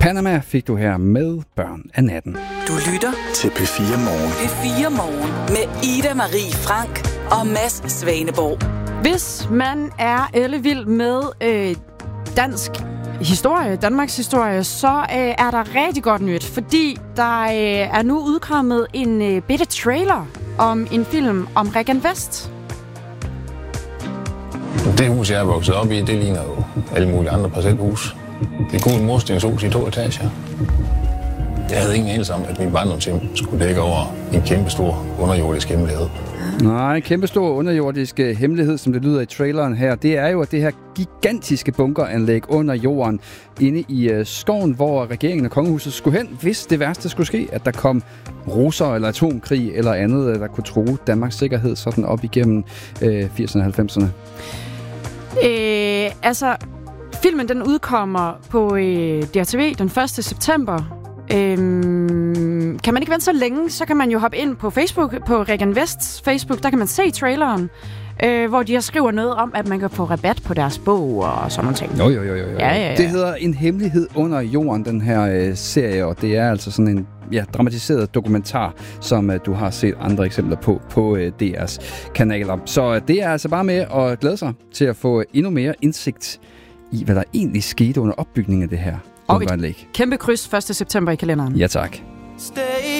Panama fik du her med Børn af natten. Du lytter til P4 Morgen. P4 Morgen med Ida Marie Frank og Mads Svaneborg. Hvis man er ellevild med dansk historie, Danmarks historie, så er der rigtig godt nyt, fordi der er nu udkommet en bitte trailer om en film om Regan Vest. Det hus, jeg er vokset op i, det ligner jo alle mulige andre parcelhus. Det er kun en murstenshus i 2 etager. Jeg havde ingen anelse om, at min barndomshjem skulle dække over en kæmpestor underjordisk hemmelighed. Nej, en kæmpestor underjordisk hemmelighed, som det lyder i traileren her, det er jo, at det her gigantiske bunkeranlæg under jorden inde i skoven, hvor regeringen og kongehuset skulle hen, hvis det værste skulle ske, at der kom russer eller atomkrig eller andet, der kunne true Danmarks sikkerhed sådan op igennem 80'erne og 90'erne. Filmen den udkommer på DRTV den 1. september. Kan man ikke vente så længe, så kan man jo hoppe ind på Facebook, på Regan Vests Facebook, der kan man se traileren, hvor de har skriver noget om, at man kan få rabat på deres bog og sådan noget ting. Jo. Ja. Det hedder En hemmelighed under jorden, den her serie, og det er altså sådan en dramatiseret dokumentar, som du har set andre eksempler på DR's kanaler. Så det er altså bare med at glæde sig til at få endnu mere indsigt i, hvad der egentlig skete under opbygningen af det her bunkeranlæg. Kæmpe kryds 1. september i kalenderen. Ja, tak.